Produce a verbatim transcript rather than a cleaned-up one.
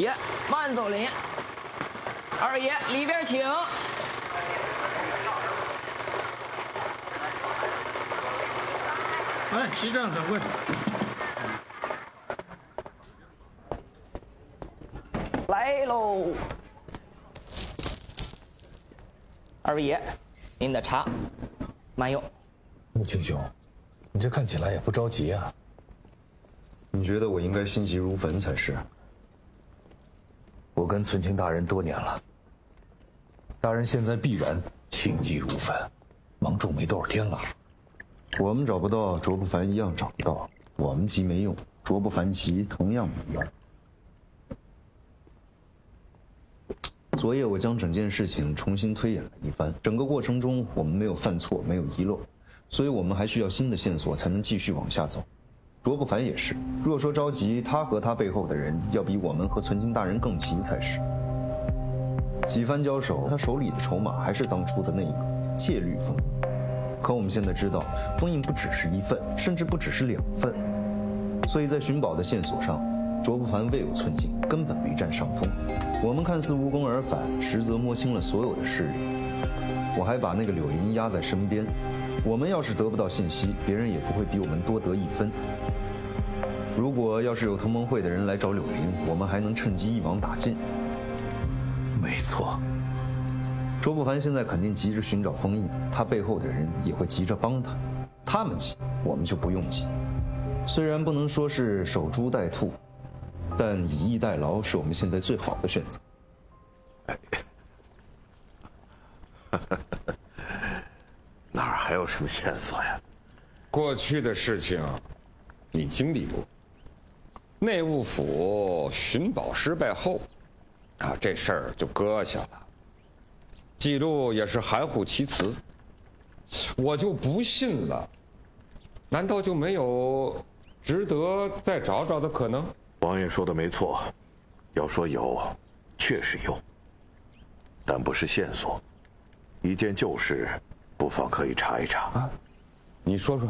爷，慢走您。二爷里边请。 哎，席正掌柜。 来喽。二位爷，您的茶，慢用。 穆青兄，你这看起来也不着急啊。 你觉得我应该心急如焚才是？ 我跟存清大人多年了，大人现在必然心急如焚，忙种没多少天了。 我们找不到，卓不凡一样找不到；我们急没用，卓不凡急同样没用。昨夜我将整件事情重新推演了一番，整个过程中我们没有犯错，没有遗漏，所以我们还需要新的线索才能继续往下走。卓不凡也是，若说着急，他和他背后的人要比我们和存清大人更急才是。几番交手，他手里的筹码还是当初的那一个戒律封印。可我们现在知道，封印不只是一份，甚至不只是两份，所以在寻宝的线索上，卓不凡未有寸进，根本没占上风。我们看似无功而返，实则摸清了所有的势力。我还把那个柳林压在身边，我们要是得不到信息，别人也不会比我们多得一分。如果要是有同盟会的人来找柳林，我们还能趁机一网打尽。 没错， 卓不凡现在肯定急着寻找封印，他背后的人也会急着帮他。他们急，我们就不用急。虽然不能说是守株待兔，但以逸待劳是我们现在最好的选择。 哪儿还有什么线索呀？ 过去的事情，你经历过。内务府寻宝失败后，啊，这事儿就搁下了。记录也是含糊其辞。我就不信了，难道就没有值得再找找的可能？ 王爷说的没错，要说有，确实有，但不是线索。一件旧事，不妨可以查一查。啊， 你说说。